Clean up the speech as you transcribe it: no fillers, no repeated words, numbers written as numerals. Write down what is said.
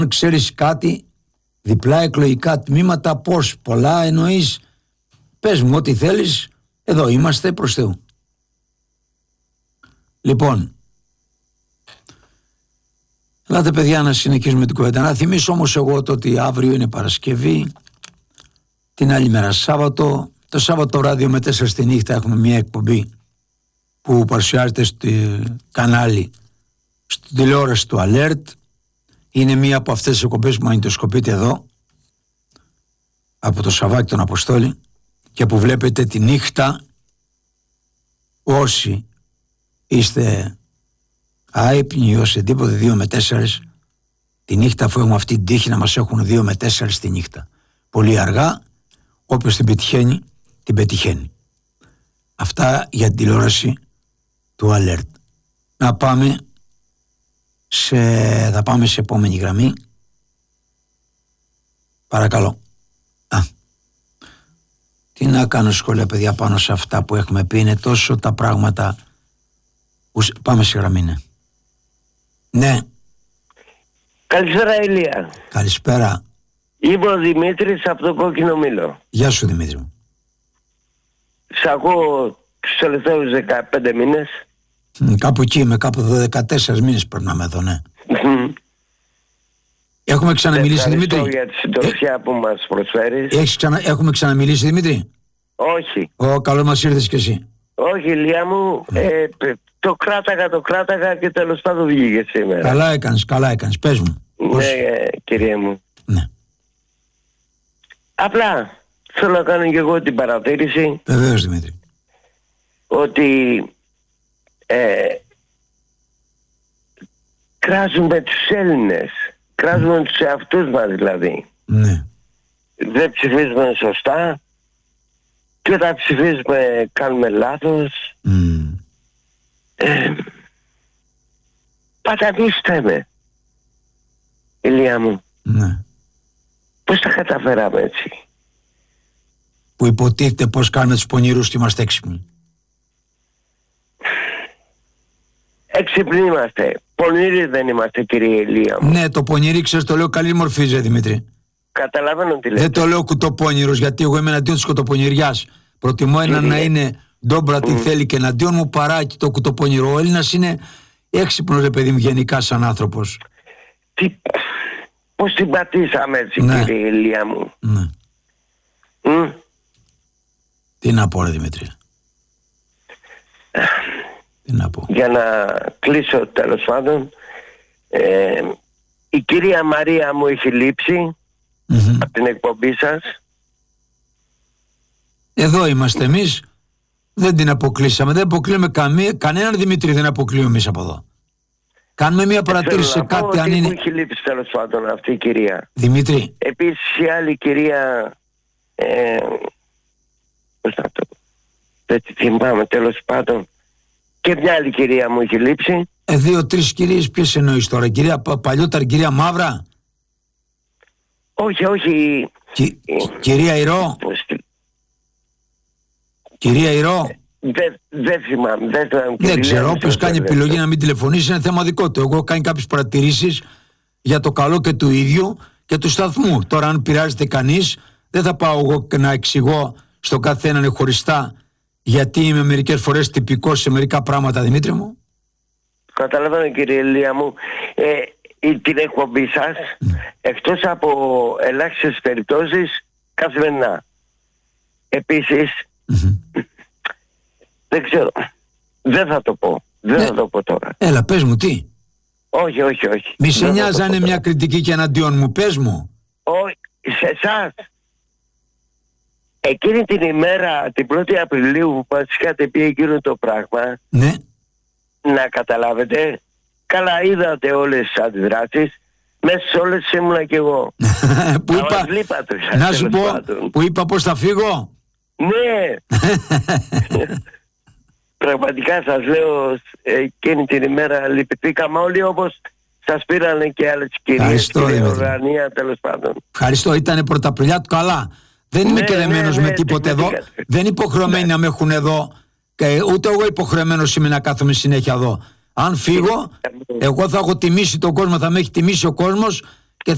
ξέρεις κάτι, διπλά εκλογικά τμήματα, πώς, πολλά εννοείς, πες μου ό,τι θέλεις, εδώ είμαστε προς Θεού. Λοιπόν, ελάτε παιδιά να συνεχίσουμε την κουβέντα. Να θυμίσω όμως εγώ το ότι αύριο είναι Παρασκευή, την άλλη μέρα Σάββατο. Το Σάββατο βράδυ με 4 στη νύχτα έχουμε μια εκπομπή που παρουσιάζεται στο κανάλι, στην τηλεόραση του Alert. Είναι μία από αυτές τις εκπομπές που μαγνητοσκοπείτε εδώ από το Σαββάκι τον Αποστόλη και που βλέπετε τη νύχτα όσοι είστε άυπνοι, όσοι τίποτε 2 με 4 τη νύχτα, αφού έχουμε αυτή την τύχη να μας έχουν 2 με 4 τη νύχτα. Πολύ αργά, όποιος την πετυχαίνει, την πετυχαίνει. Αυτά για την τηλεόραση του Alert. Να πάμε θα πάμε σε επόμενη γραμμή. Παρακαλώ. Τι να κάνω σχόλια παιδιά πάνω σε αυτά που έχουμε πει, είναι τόσο τα πράγματα που... Πάμε σε γραμμή, ναι. Ναι. Καλησπέρα Ηλία. Καλησπέρα. Είμαι ο Δημήτρης από το Κόκκινο Μήλο. Γεια σου Δημήτρη μου. Σ' ακούω τους τελευταίους 15 μήνες. Κάπου εκεί είμαι, κάπου 14 μήνες πρέπει να είμαι εδώ, ναι. Έχουμε ξαναμιλήσει Δημήτρη? Ευχαριστώ για τη συντροφιά που μας προσφέρεις. Έχουμε ξαναμιλήσει Δημήτρη? Όχι. Καλώς μας ήρθες κι εσύ. Όχι Ηλία μου, το κράταγα και τέλος πάντων βγήκε σήμερα. Καλά έκανες, πες μου. Ναι κύριε μου. Ναι. Απλά θέλω να κάνω και εγώ την παρατήρηση. Βεβαίως Δημήτρη. Ότι κράζουμε τους Έλληνες, κράζουμε τους εαυτούς μας δηλαδή. Ναι. Δεν ψηφίζουμε σωστά και όταν ψηφίζουμε κάνουμε λάθος. Πατανίστε με, Ηλία μου. Ναι. Πώς τα καταφέραμε έτσι? Που υποτίθεται πως κάνουμε τους πονηρούς και είμαστε έξυπνοι. Έξυπνοι είμαστε. Πονηροί δεν είμαστε κύριε Ηλία μου. Ναι, το πονηρή ξέρεις το λέω καλή μορφή Δημήτρη. Καταλαβαίνω τι λέτε. Δεν το λέω κουτοπόνηρος, γιατί εγώ είμαι εναντίον της κουτοπονηριάς. Προτιμώ έναν να είναι ντόμπρα τι θέλει και εναντίον μου παρά και το κουτοπόνηρο. Ο Έλληνας είναι έξυπνος ρε παιδί μου γενικά σαν άνθρωπος. Πώς την πατήσαμε έτσι κύριε Ηλία μου. Ναι. Τι να πω ρε Δημήτρη? Τι να πω? Για να κλείσω τέλος πάντων, η κυρία Μαρία μου έχει λείψει από την εκπομπή σας. Εδώ είμαστε εμείς. Δεν την αποκλείσαμε. Δεν αποκλείουμε κανέναν Δημήτρη, δεν αποκλείουμε εμείς από εδώ. Κάνουμε μια παρατήρηση σε κάτι αν είναι... Μου έχει λείψει τέλος πάντων αυτή η κυρία Δημήτρη. Επίσης η άλλη κυρία πώς να το... δεν τη θυμάμαι τέλος πάντων. Και μια άλλη κυρία μου έχει λείψει. 2-3 κυρίες ποιες εννοείς τώρα? Κυρία παλιότερα, κυρία Μαύρα? Όχι. Κυρία Ηρώ? Κυρία Ηρώ? Δεν θυμάμαι. Δεν ξέρω, όποιος κάνει επιλογή να μην τηλεφωνήσει είναι θέμα δικό του. Εγώ έχω κάνει κάποιες παρατηρήσεις για το καλό και του ίδιου και του σταθμού. Τώρα αν πειράζεται κανείς, δεν θα πάω εγώ να εξηγώ στον καθέναν χωριστά γιατί είμαι μερικές φορές τυπικός σε μερικά πράγματα, Δημήτρη μου. Καταλαβαίνω κύριε Ηλία μου. Την εκπομπή σας, εκτός από ελάχιστες περιπτώσεις, καθημερινά. Επίσης, δεν ξέρω, δεν θα το πω. Δεν θα το πω τώρα. Έλα, πες μου τι. Όχι. Μη σε νοιάζει να είναι μια κριτική και εναντίον μου, πες μου. Όχι, σε εσάς. Εκείνη την ημέρα, την 1η Απριλίου που μας είχατε πει εκείνο το πράγμα, ναι, να καταλάβετε, καλά είδατε όλες τις αντιδράσεις, μέσα σε όλες ήμουνα κι εγώ. Που είπα, να σου πω, που είπα πως θα φύγω. Ναι. Πραγματικά σας λέω, εκείνη την ημέρα λυπηθήκαμε όλοι, όπως σας πήρανε και άλλες κυρίες και η Ουρανία τέλος πάντων. Ευχαριστώ, ήτανε Πρωταπριλιά του καλά. Δεν είμαι και δεμένος με τίποτε εδώ. Δεν είναι υποχρεωμένοι να με έχουν εδώ. Και ούτε εγώ υποχρεωμένος είμαι να κάθομαι συνέχεια εδώ. Αν φύγω, εγώ θα έχω τιμήσει τον κόσμο, θα με έχει τιμήσει ο κόσμος